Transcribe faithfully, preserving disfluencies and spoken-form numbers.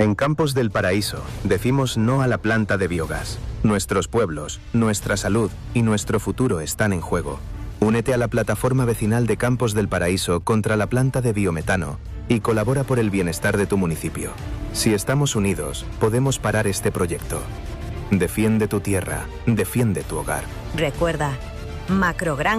En Campos del Paraíso decimos no a la planta de biogás. Nuestros pueblos, nuestra salud y nuestro futuro están en juego. Únete a la plataforma vecinal de Campos del Paraíso contra la planta de biometano y colabora por el bienestar de tu municipio. Si estamos unidos, podemos parar este proyecto. Defiende tu tierra, defiende tu hogar. Recuerda, Macrogranja.